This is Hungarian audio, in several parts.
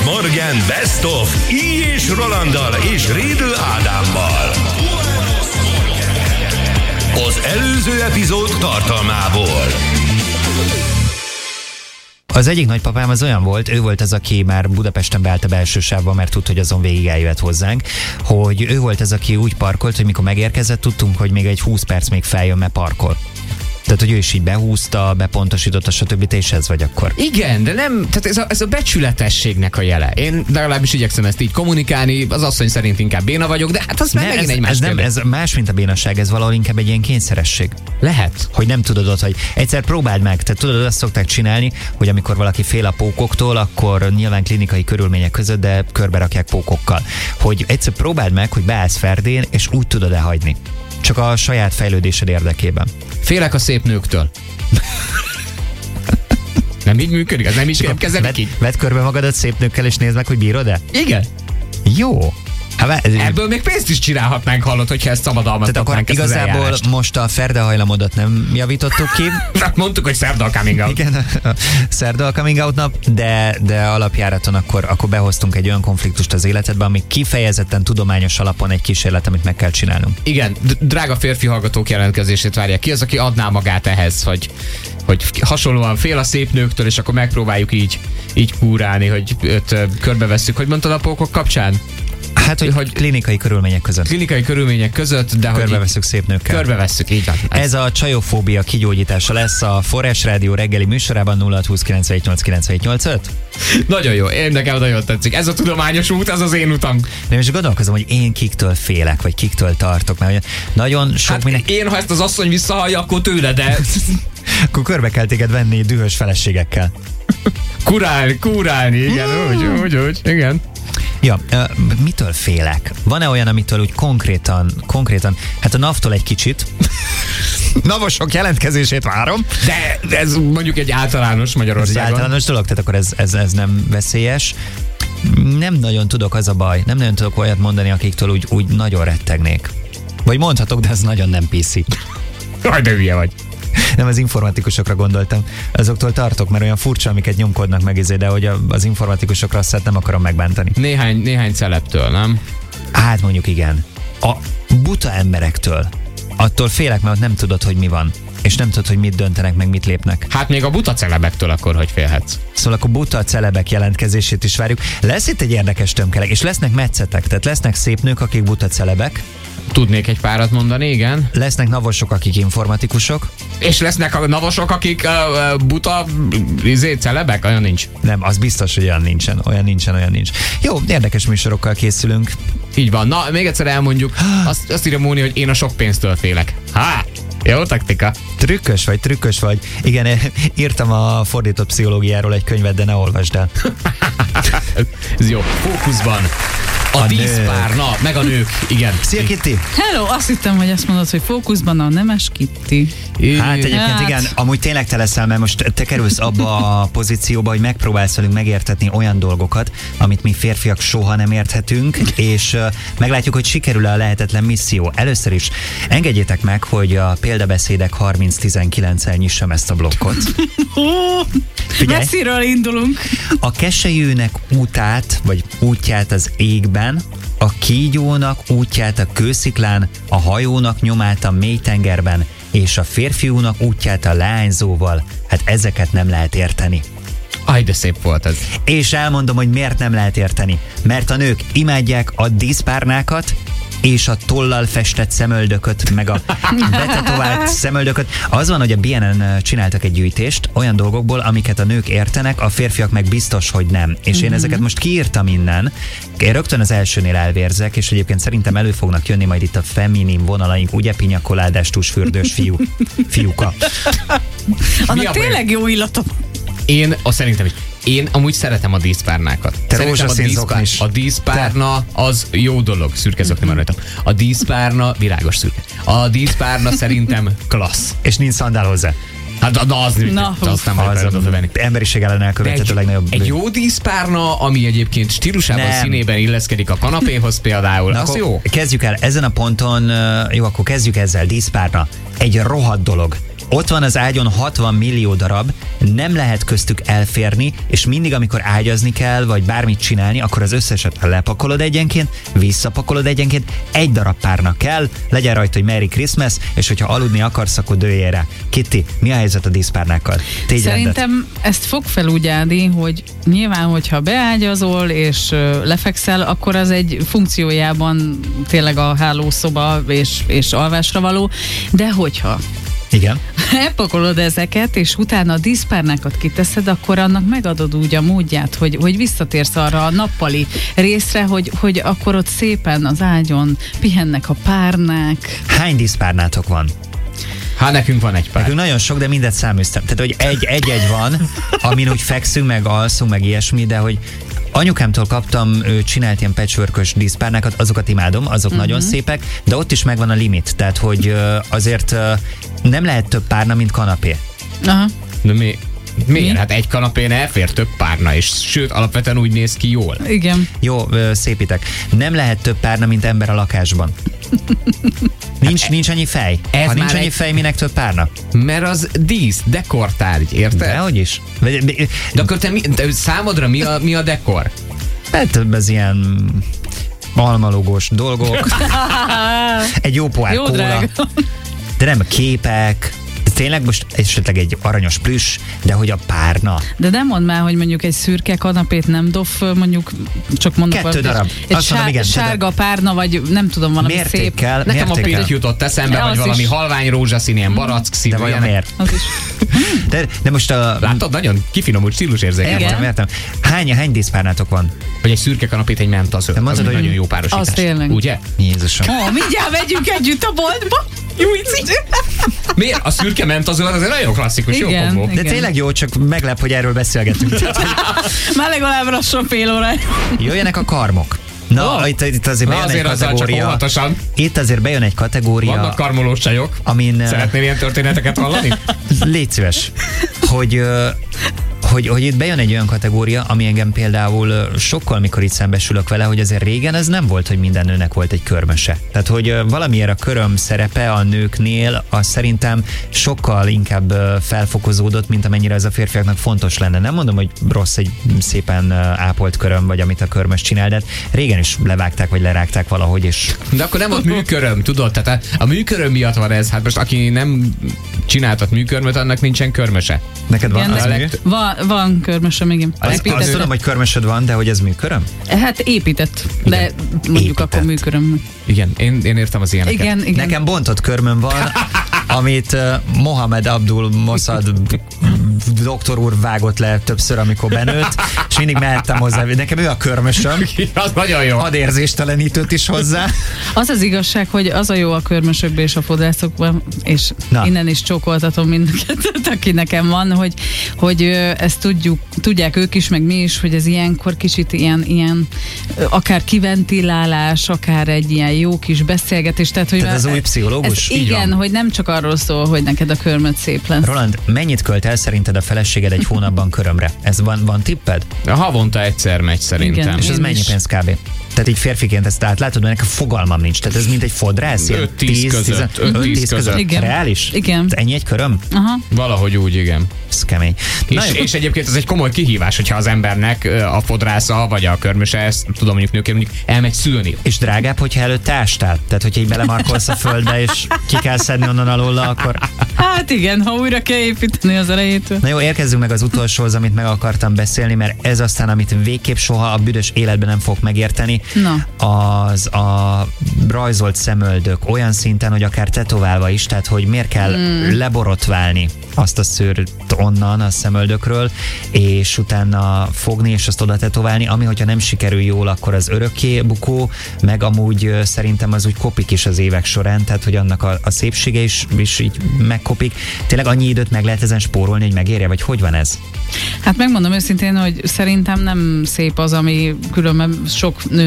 Morgan Best of Így és Rolanddal és Rédl Ádámmal. Az előző epizód tartalmából. Az egyik nagypapám az olyan volt, ő volt az, aki már Budapesten beállt a belső sávba, mert tudta, hogy azon végig eljöhet hozzánk, hogy ő volt az, aki úgy parkolt, hogy mikor megérkezett, tudtunk, hogy még egy 20 perc még feljön, mert parkol. Tehát, hogy ő is így behúzta, bepontosította, stb. Te is ez vagy akkor. Igen, de nem, tehát ez a becsületességnek a jele. Én legalábbis igyekszem ezt így kommunikálni, az asszony szerint inkább béna vagyok, de hát az megint egy más kérdés. Ez más, mint a bénaság, ez valahol inkább egy ilyen kényszeresség. Lehet. Hogy nem tudod ott, hogy egyszer próbáld meg, tehát tudod, azt szokták csinálni, hogy amikor valaki fél a pókoktól, akkor nyilván klinikai körülmények között, de körbe rakják pókokkal. Hogy egyszer próbáld meg, hogy beállsz ferdén, és úgy tudod elhagyni. Csak a saját fejlődésed érdekében. Félek a szép nőktől. Nem így működik? Az nem is kezelek így? Vedd körbe magadat szép nőkkel, és nézd meg, hogy bírod-e? Igen. Jó. Ebből még pénzt is csinálhatnánk, hallott, hogyha ezt szabadalmaztatnánk. Tehát akkor igazából most a ferdahajlamodat nem javítottuk ki. Mondtuk, hogy szerda a coming out. Igen, szerda a coming out nap, de alapjáraton akkor behoztunk egy olyan konfliktust az életedbe, ami kifejezetten tudományos alapon egy kísérlet, amit meg kell csinálnunk. Igen, drága férfi hallgatók jelentkezését várják. Ki az, aki adná magát ehhez, hogy hasonlóan fél a szép nőktől, és akkor megpróbáljuk így kúrálni, hogy őt körbevesszük. Hogy mondtad a pókok kapcsán? Hát, hogy klinikai körülmények között. Klinikai körülmények között, de körbevesszük szép nőkkel. Körbevesszük, így van. Ez a csajofóbia kigyógyítása lesz a Forrás Rádió reggeli műsorában 0629189785. Nagyon jó, én nekem nagyon tetszik. Ez a tudományos út, ez az én utam. Nem, és gondolkozom, hogy én kiktől félek, vagy kiktől tartok, mert nagyon sok hát én, ha ezt az asszony visszahallja, akkor tőle, de... akkor körbe kell téged venni dühös feleségekkel. Kurálni, igen, úgy, igen. Ja, mitől félek? Van-e olyan, amitől úgy konkrétan, hát a NAV-tól egy kicsit. Navosok jelentkezését várom. De ez mondjuk egy általános Magyarországon. Ez egy általános dolog, tehát akkor ez nem veszélyes. Nem nagyon tudok, az a baj. Nem nagyon tudok olyat mondani, akiktől úgy nagyon rettegnék. Vagy mondhatok, de ez nagyon nem PC. Jaj, de hülye vagy. Nem, az informatikusokra gondoltam. Azoktól tartok, mert olyan furcsa, amiket nyomkodnak meg, de hogy az informatikusokra azt nem akarom megbántani. Néhány celebtől, nem? Hát mondjuk igen. A buta emberektől. Attól félek, mert nem tudod, hogy mi van. És nem tudod, hogy mit döntenek, meg mit lépnek. Hát még a buta celebektől akkor, hogy félhetsz. Szóval akkor buta celebek jelentkezését is várjuk. Lesz itt egy érdekes tömkelek, és lesznek metszetek, tehát lesznek szép nők, akik buta celebek. Tudnék egy párat mondani, igen. Lesznek navosok, akik informatikusok. És lesznek a navosok, akik buta celebek? Olyan nincs. Nem, az biztos, hogy olyan nincs. Jó, érdekes műsorokkal készülünk. Így van. Na, még egyszer elmondjuk. Azt írja Móni, hogy én a sok pénztől félek. Jó taktika. Trükkös vagy. Igen, írtam a fordított pszichológiáról egy könyvet, de ne olvasd el. Ez jó. Fókuszban. A 10 pár, na, meg a nők, igen. Szia, Kitty! Hello, azt hittem, hogy azt mondod, hogy fókuszban a nemes Kitty. Hát egyébként igen, amúgy tényleg te leszel, mert most te kerülsz abba a pozícióba, hogy megpróbálsz velünk megértetni olyan dolgokat, amit mi férfiak soha nem érthetünk, és meglátjuk, hogy sikerül-e a lehetetlen misszió. Először is engedjétek meg, hogy a példabeszédek 30-19-el nyissam ezt a blokkot. Messziről indulunk. A keselyűnek útját az égben, a kígyónak útját a kősziklán, a hajónak nyomát a mélytengerben, és a férfiúnak útját a leányzóval. Hát ezeket nem lehet érteni. Aj, de szép volt ez. És elmondom, hogy miért nem lehet érteni. Mert a nők imádják a díszpárnákat, és a tollal festett szemöldököt, meg a betetovált szemöldököt. Az van, hogy a BNN csináltak egy gyűjtést olyan dolgokból, amiket a nők értenek, a férfiak meg biztos, hogy nem. És én ezeket most kiírtam innen. Én rögtön az elsőnél elvérzek, és egyébként szerintem elő fognak jönni majd itt a feminin vonalaink, ugye, pinyakoládás, tusfürdős fiúka. Annak tényleg jó illata. Szerintem is. Én amúgy szeretem a díszpárnákat. Te rózsaszín zokni is. A díszpárna az jó dolog. Szürke zokni van rajtam. A díszpárna virágos szürke. A díszpárna szerintem klassz. És nincs szandál hozzá. Hát az nem az venni. Emberiség ellen elkövethető legnagyobb. Egy jó díszpárna, ami egyébként stílusában, színében illeszkedik a kanapéhoz például, az jó. Kezdjük el ezen a ponton, jó, akkor kezdjük ezzel. Díszpárna. Egy rohadt dolog. ott van az ágyon 60 millió darab, nem lehet köztük elférni, és mindig, amikor ágyazni kell, vagy bármit csinálni, akkor az összeset lepakolod egyenként, visszapakolod egyenként, egy darab párna kell, legyen rajta, hogy Merry Christmas, és hogyha aludni akarsz, akkor dőljél rá. Kitty, mi a helyzet a díszpárnákkal? Tégy rendet. Szerintem ezt fog fel úgy állni, hogy nyilván, hogyha beágyazol és lefekszel, akkor az egy funkciójában tényleg a hálószoba és alvásra való, de hogyha Igen. elpakolod ezeket, és utána a díszpárnákat kiteszed, akkor annak megadod úgy a módját, hogy visszatérsz arra a nappali részre, hogy akkor ott szépen az ágyon pihennek a párnák. Hány díszpárnátok van? Hát nekünk van egy pár. Nekünk nagyon sok, de mindet száműztem. Tehát, hogy egy-egy van, amin úgy fekszünk, meg alszunk, meg ilyesmi, de hogy anyukámtól kaptam, ő csinált ilyen patchworkös díszpárnákat, azokat imádom, azok nagyon szépek, de ott is megvan a limit, tehát hogy azért nem lehet több párna, mint kanapé. Aha. De miért? Hát egy kanapén elfér több párna, és sőt, alapvetően úgy néz ki jól. Igen. Jó, szépítek. Nem lehet több párna, mint ember a lakásban. Nincs annyi fej. Ez Ha nincs már annyi egy- fej, minek több párna? Mert az dísz, dekortárgy, érted? Dehogy is. De akkor te számodra mi a dekor? Hát ez ilyen almalogós dolgok. Egy jó pohár Jó kóla. drága. De nem képek. Tényleg most esetleg egy aranyos plüss, de hogy a párna. De nem mondd már, hogy mondjuk egy szürke kanapét nem dob föl, mondjuk csak mondok 2 darab. Egy Azt mondom, igen, sárga párna, vagy nem tudom, valami szép. Mértékkel, Nekem a mértékkel. pink jutott eszembe, Ja, vagy az valami is. halvány rózsaszín, ilyen barack színű. De vajon ilyenek. miért? Az is. De most a... Látod, nagyon kifinomult stílusérzékem Igen. van. Értem. Hány díszpárnátok van? Hogy egy szürke kanapét egy mentazöld. De Az mondod, egy hogy- nagyon jó párosítás. Az tényleg. Ugye? Jézusom. Mindjárt megyünk együtt a boltba. Jújci. Miért? A szürke mentazöld az egy nagyon klasszikus, jó Igen, kombó. De igen. tényleg jó, csak meglep, hogy erről beszélgetünk. Tehát, hogy Már legalább lassan fél óra. jöjjenek a karmok. Na, itt azért Na bejön egy azért azzal csak kategória. óvatosan. Itt azért bejön egy kategória, Vannak karmolós csajok. amin... Szeretnél ilyen történeteket hallani? Légy szíves, hogy itt bejön egy olyan kategória, ami engem például sokkal, mikor itt szembesülök vele, hogy azért régen ez nem volt, hogy minden nőnek volt egy körmöse. Tehát, hogy valamiért a köröm szerepe a nőknél, az szerintem sokkal inkább felfokozódott, mint amennyire ez a férfiaknak fontos lenne. Nem mondom, hogy rossz egy szépen ápolt köröm, vagy amit a körmös csinál, de régen is levágták, vagy lerágták valahogy, és De akkor nem volt műköröm, tudod? Tehát a műköröm miatt van ez. Hát most aki nem csináltat műkörmöt, annak nincsen körmöse. neked van Igen, az de- mű? Van körmösöm, igen. Azt tudom, hogy körmösöd van, de hogy ez műköröm? Hát épített, de mondjuk Épített. akkor műköröm. Igen, én értem az ilyeneket. Igen. Nekem bontott körmöm van, amit Mohamed Abdul Mossad doktor úr vágott le többször, amikor benőtt, és mindig mehettem hozzá. Nekem ő a körmösöm. Az nagyon jó. Hadérzéstelenítőt is hozzá. Az az igazság, hogy az a jó a körmösökben és a fodrászokban, és Na. innen is csókoltatom mindeket, aki nekem van, hogy ezt tudják ők is, meg mi is, hogy ez ilyenkor kicsit ilyen akár kiventilálás, akár egy ilyen jó kis beszélgetés. Tehát Tehát az új pszichológus? Ez Így igen, van. hogy nem csak arról szól, hogy neked a körmöd szép lesz. Roland, mennyit költ el szerinted a feleséged egy hónapban körömre? Ez van tipped? Havonta egyszer megy szerintem. Igen. És ez Én mennyi is. pénz kb? Tehát így férfiként ezt átlátod, mert nekem fogalmam nincs. Tehát ez mint egy fodrász? ilyen 5-10 között. 5-10 között. Igen. Reális? Igen. Ennyi egy köröm? Aha. Valahogy úgy, igen. Ez kemény. Na, És egyébként ez egy komoly kihívás, hogyha az embernek a fodrásza vagy a körmöse, ezt tudom mondjuk nőként mondjuk elmegy szülni. és drágább, hogyha előtte ástál? Tehát, hogyha így belemarkolsz a földbe, és ki kell szedni onnan alóla, akkor... Hát igen, ha újra kell építeni az elejétől. Na jó, érkezzünk meg az utolsóhoz, amit meg akartam beszélni, mert ez aztán, amit végképp soha a büdös életben nem fog megérteni, Na. az a rajzolt szemöldök olyan szinten, hogy akár tetoválva is, tehát hogy miért kell leborotválni azt a szőrt onnan a szemöldökről, és utána fogni és azt oda tetoválni, ami hogyha nem sikerül jól, akkor az örökké bukó, meg amúgy szerintem az úgy kopik is az évek során, tehát hogy annak a szépsége is így megkopik. Tényleg annyi időt meg lehet ezen spórolni, hogy megérje, vagy hogy van ez? Hát megmondom őszintén, hogy szerintem nem szép az, ami különben sok nőnek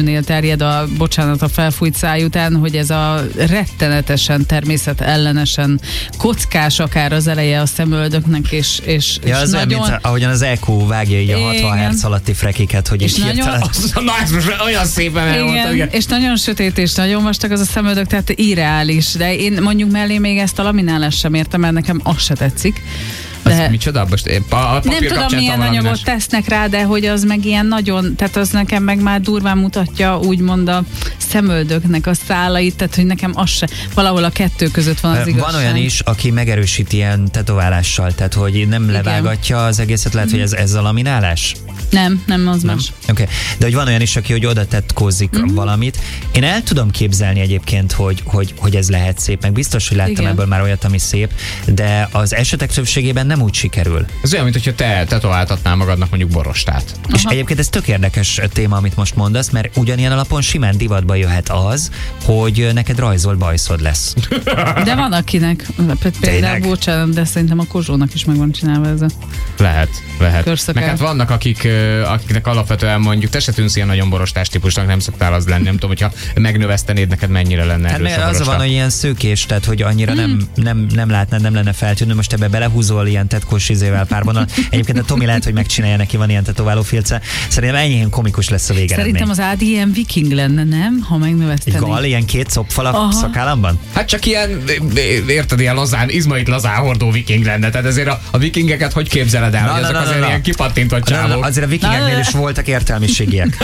nőnél terjed a felfújt száj után, hogy ez a rettenetesen természetellenesen kockás akár az eleje a szemöldöknek, és az nagyon... olyan, mint ahogyan az EQ vágja így a 60 Hz alatti frekiket, hogy is hirtelen... Na, ez most olyan szépen elmondta. Igen, és nagyon sötét és nagyon vastag az a szemöldök, tehát irreális, de én mondjuk mellé még ezt a laminálást sem értem, mert nekem az se tetszik. De micsoda? Most nem tudom, milyen anyagot tesznek rá, de hogy az meg ilyen nagyon, tehát az nekem meg már durván mutatja úgymond a szemöldöknek a szálait, tehát hogy nekem az se, valahol a kettő között van az igazság. Van olyan is, aki megerősít ilyen tetoválással, tehát hogy nem levágatja az egészet, lehet, hogy ez a laminálás? Nem, az más. Okay. De hogy van olyan is, aki hogy oda tetkózik valamit. Én el tudom képzelni egyébként, hogy ez lehet szép, meg biztos, hogy láttam ebből már olyat, ami szép, de az esetek többségében nem úgy sikerül. Ez olyan, mint hogyha te tetováltatnál magadnak mondjuk borostát. És egyébként ez tök érdekes téma, amit most mondasz, mert ugyanilyen alapon simán divatba jöhet az, hogy neked rajzolt bajszod lesz. De van akinek, például bocsánat, de szerintem a Kozsónak is meg van csinálva ez a Lehet. Körszakál. Meg hát vannak, akiknek alapvetően mondjuk te se tűnsz ilyen nagyon borostás típusnak, nem szoktál az lenni, nem tudom, hogyha megnövesztenéd, neked mennyire lenne erős a borosta. Az van, hogy ilyen szőkés, tehát hogy annyira nem látnád, nem lenne feltűnő, most ebbe belehúzol ilyen tetkós izével párban. Egyébként a Tomi lehet, hogy megcsinálja, neki van ilyen tetováló filce. Szerintem enyhén komikus lesz a végeredmény. Szerintem az Ádi ilyen viking lenne, nem? Ha megnövesztené. Egy gal, ilyen két szopfal szakállamban? Hát csak ilyen, érted, ilyen lazán, izmait lazán hordó viking lenne. Tehát ezért a vikingeket hogy képzeled el? Ezek azért ilyen kipattintott csávók. Azért a vikingeknél is voltak értelmiségiek.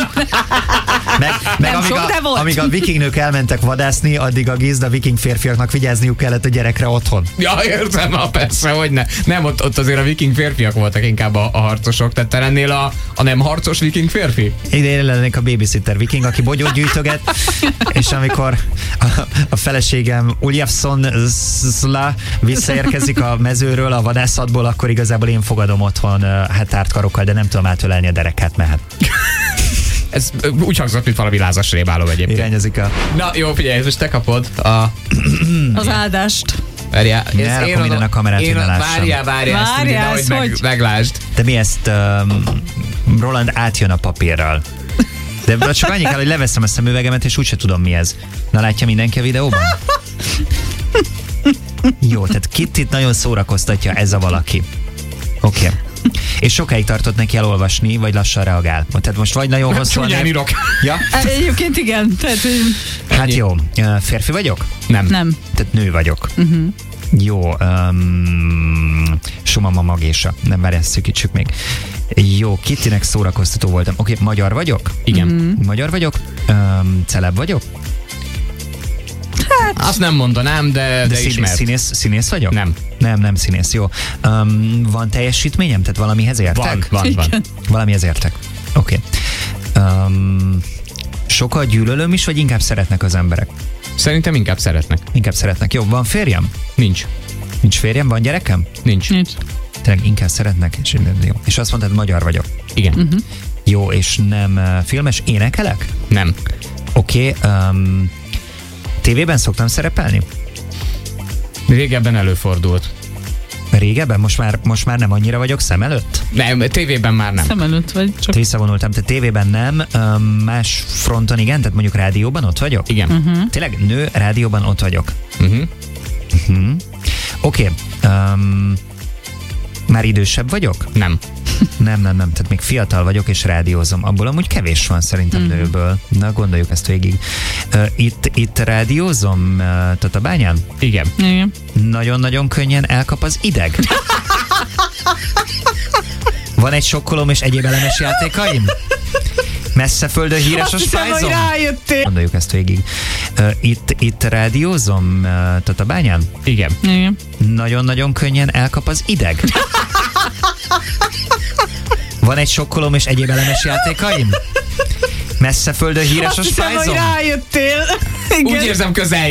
Meg amíg a vikingnők elmentek vadászni, addig a gizda viking férfiaknak vigyázniuk kellett a gyerekre otthon. Ja, értem, persze, hogy ne. Nem, ott azért a viking férfiak voltak inkább a harcosok. Tehát te lennél a nem harcos viking férfi? Én lennék a babysitter viking, aki bogyót gyűjtöget, és amikor a feleségem Uljafson visszaérkezik a mezőről, a vadászatból, akkor igazából én fogadom otthon tárt karokkal, de nem tudom átölelni a derekát, mehet. Ez úgy hangzott, mint valami lázas rébáló egyébként. Irányozik a... Na jó, figyelj, most te kapod az áldást. Várjál, rakom minden a kamerát, hogy ne lássam. Várjál, hogy meglásd. De mi ezt, Roland átjön a papírral. De csak annyi kell, hogy leveszem a szemüvegemet, és úgyse tudom, mi ez. Na, látja mindenki a videóban? Jó, tehát Kittit nagyon szórakoztatja ez a valaki. Oké. És sokáig tartott neki elolvasni, vagy lassan reagál. Tehát most vagy nagyon hosszú... Csúnyán írok. Ja? Egyébként igen. Tehát, hát jó. Férfi vagyok? Nem. Tehát nő vagyok. Jó. Sumama Magésa. Nem, várj, ezt szűkítsük még. Jó, Kittinek szórakoztató voltam. Oké, magyar vagyok? Igen. Magyar vagyok? Celeb vagyok? Hát, azt nem mondanám, de ismert. Színész vagyok? Nem színész, jó. Van teljesítményem? Tehát valamihez értek? Van. Valamihez értek. Oké. Sokat gyűlölöm is, vagy inkább szeretnek az emberek? Szerintem inkább szeretnek. Inkább szeretnek. Jó, van férjem? Nincs Férjem? Van gyerekem? Nincs. Tényleg inkább szeretnek? És azt mondtad, magyar vagyok? Igen. Jó, és nem filmes? Énekelek? Nem. Oké. Tévében szoktam szerepelni? Régebben előfordult. Régebben? Most már nem annyira vagyok szem előtt? Nem, tévében már nem. Szem előtt vagy csak. Visszavonultam, tehát tévében nem, más fronton igen, tehát mondjuk rádióban ott vagyok? Igen. Tényleg nő, rádióban ott vagyok. Oké. Már idősebb vagyok? Nem. Nem, tehát még fiatal vagyok és rádiózom. Abból amúgy kevés van szerintem nőből. Na, gondoljuk ezt végig. Itt rádiózom Tatabányán? Igen. Nagyon-nagyon könnyen elkap az ideg. Van egy sokkolóm és egyéb elemes játékaim? Messze földön híres a spájzom? Gondoljuk ezt végig. Itt rádiózom Tatabányán? Igen. Nagyon-nagyon könnyen elkap az ideg. Van egy sokkolóm és egyéb elemes játékaim? Messze földön híres a spájzom? Azt hiszem, hogy rájöttél. Úgy érzem, közel